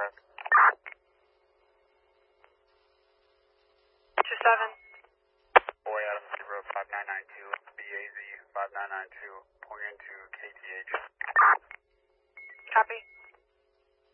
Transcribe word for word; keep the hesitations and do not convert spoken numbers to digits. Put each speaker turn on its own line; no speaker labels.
correct.
two seven.
Boy Adam zero five nine nine two, B A Z five nine nine two, point into